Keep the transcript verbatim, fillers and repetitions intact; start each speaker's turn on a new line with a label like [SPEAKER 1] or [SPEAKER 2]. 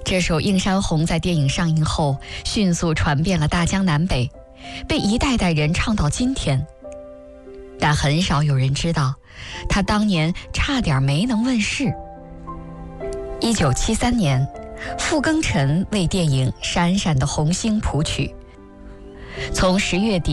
[SPEAKER 1] 这首《映山红》在电影上映后迅速传遍了大江南北，被一代代人唱到今天。但很少有人知道，他当年差点没能问世。一九七三年，傅庚辰为电影《闪闪的红星》谱曲，从十月底